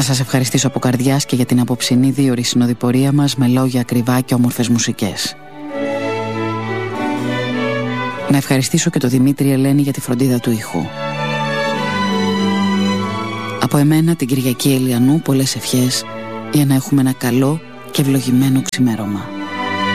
Να σας ευχαριστήσω από καρδιάς και για την απόψινή 2ωρη συνοδοιπορία μας με λόγια ακριβά και όμορφες μουσικές. Να ευχαριστήσω και τον Δημήτρη Ελένη για τη φροντίδα του ήχου. Από εμένα, την Κυριακή Ελιανού, πολλές ευχές για να έχουμε ένα καλό και ευλογημένο ξημέρωμα.